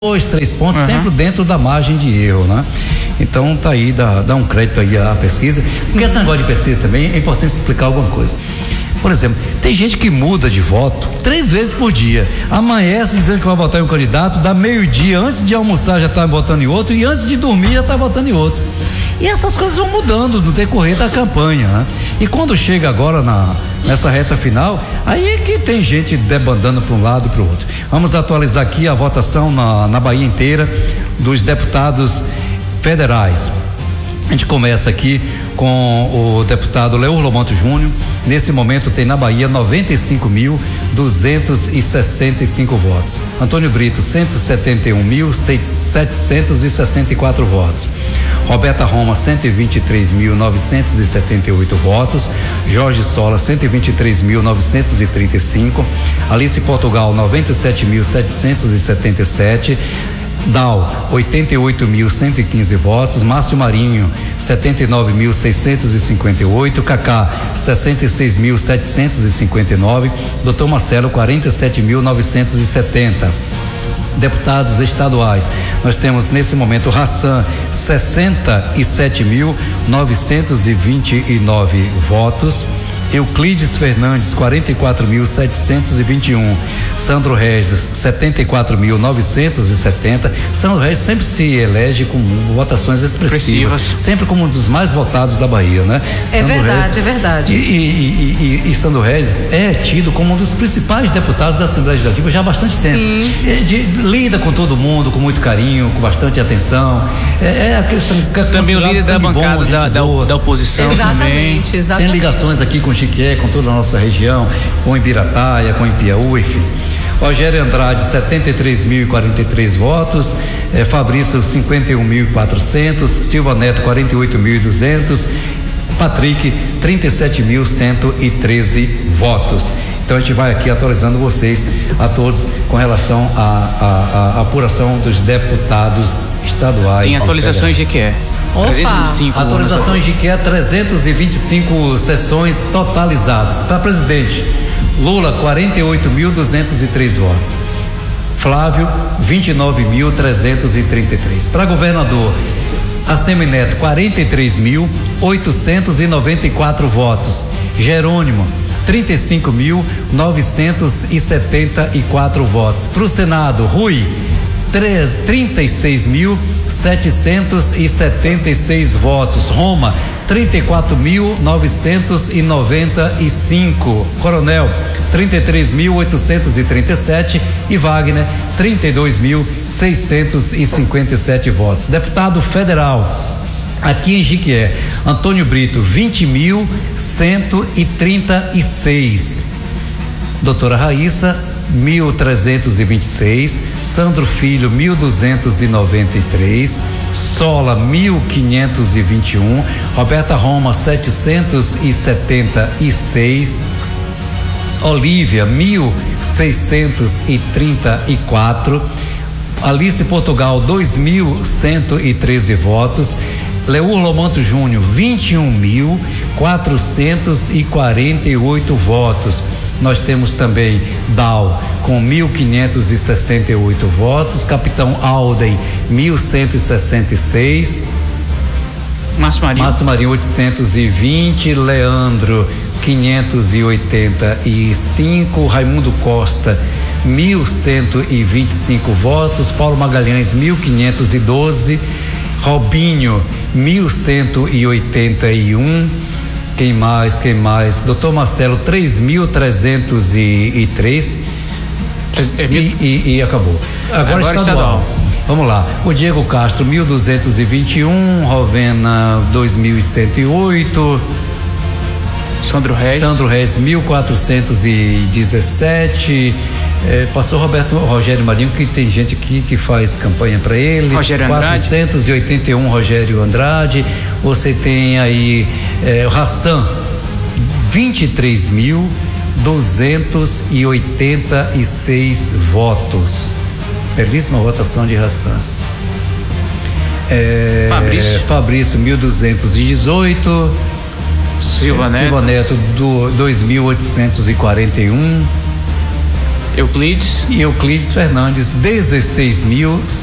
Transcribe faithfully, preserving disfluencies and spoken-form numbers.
dois, três pontos, uhum. sempre dentro da margem de erro, né? Então tá aí, dá, dá um crédito aí à pesquisa. Sim. Porque esse negócio de pesquisa também é importante explicar alguma coisa. Por exemplo, tem gente que muda de voto três vezes por dia. Amanhece dizendo que vai votar em um candidato, dá meio-dia, antes de almoçar já tá votando em outro, e antes de dormir já tá votando em outro. E essas coisas vão mudando no decorrer da campanha, né? E quando chega agora na, nessa reta final, aí é que tem gente debandando para um lado e para o outro. Vamos atualizar aqui a votação na, na Bahia inteira dos deputados federais. A gente começa aqui com o deputado Leor Lomanto Júnior. Nesse momento tem na Bahia noventa e cinco mil duzentos e sessenta e cinco votos. Antônio Brito, cento e setenta e um mil setecentos e sessenta e quatro votos. Roberta Roma, cento e vinte e três mil novecentos e setenta e oito votos. Jorge Sola, cento e vinte e três mil novecentos e trinta e cinco. Alice Portugal, noventa e sete mil setecentos e setenta e sete. Dal, oitenta e oito mil cento e quinze votos. Márcio Marinho, setenta e nove mil seiscentos e cinquenta e oito. Cacá, sessenta e seis mil setecentos e cinquenta e nove. Doutor Marcelo, quarenta e sete mil novecentos e setenta. Deputados estaduais, nós temos nesse momento Hassan, sessenta e sete mil novecentos e vinte e nove votos. Euclides Fernandes, quarenta e quatro mil setecentos e vinte e um. Sandro Regis, setenta e quatro mil novecentos e setenta. Sandro Regis sempre se elege com votações expressivas, expressivas. Sempre como um dos mais votados da Bahia, né? É Sandro verdade, Regis, é verdade. E, e, e, e Sandro Regis é tido como um dos principais deputados da Assembleia Legislativa já há bastante tempo. Sim. É, de, lida com todo mundo, com muito carinho, com bastante atenção. É, é aquele, também o líder da bancada da, da, da oposição. Exatamente, também. Exatamente. Tem ligações aqui com Chiqué, com toda a nossa região, com Ibirataia, com Ipiaú, enfim. Rogério Andrade, setenta e três mil e quarenta e três votos. eh, Fabrício, cinquenta e um mil e quatrocentos. Silva Neto, quarenta e oito mil e duzentos. Patrick, trinta e sete mil cento e treze votos. Então a gente vai aqui atualizando vocês a todos com relação à apuração dos deputados estaduais. Tem atualização em G Q E. trezentos e vinte e cinco. Atualização em G Q E, trezentos e vinte e cinco sessões totalizadas. Para presidente, Lula, quarenta e oito mil duzentos e três votos. Flávio, vinte e nove mil trezentos e trinta e três. Para governador, Assemineto, quarenta e três mil oitocentos e noventa e quatro votos. Jerônimo, trinta e cinco mil novecentos e setenta e quatro votos. Para o Senado, Rui, trinta e seis mil setecentos e setenta e seis votos. Roma, trinta e quatro mil novecentos e noventa e cinco. Coronel, trinta e três mil oitocentos e trinta e sete. E Wagner, trinta e dois mil seiscentos e cinquenta e sete votos. Deputado federal, aqui em Jiquié, Antônio Brito, vinte mil cento e trinta e seis. Doutora Raíssa, mil trezentos e vinte e seis. Sandro Filho, mil duzentos e noventa e três. Sola, mil quinhentos e vinte e um. Roberta Roma, setecentos e setenta e seis. Olívia, mil seiscentos e trinta e quatro. Alice Portugal, dois mil cento e treze votos. Leor Lomanto Júnior, vinte e um mil quatrocentos e quarenta e oito votos. Nós temos também Dal com mil quinhentos e sessenta e oito votos. Capitão Alden, mil cento e sessenta e seis. Márcio Marinho. Márcio Marinho, oitocentos e vinte. Leandro, quinhentos e oitenta e cinco. Raimundo Costa, mil cento e vinte e cinco votos. Paulo Magalhães, mil quinhentos e doze. Robinho, mil cento e oitenta e um. Quem mais? Quem mais? Doutor Marcelo, três mil trezentos e três. E, e, e acabou. Agora, Agora estadual. estadual. Vamos lá. O Diego Castro, mil duzentos e vinte e um. Rovena, dois mil e cento e oito. Sandro Reis. Sandro Reis, mil quatrocentos e dezessete. É, passou Roberto Rogério Marinho, que tem gente aqui que faz campanha para ele. Rogério Andrade. quatrocentos e oitenta e um, Rogério Andrade. Você tem aí é, o Hassan, vinte e três mil duzentos e oitenta e seis votos. Belíssima votação de Hassan. É, Fabrício. Fabrício, mil duzentos e dezoito. Silva Neto. Silva Neto, do dois mil oitocentos e quarenta e um. Euclides. E Euclides Fernandes, dezesseis mil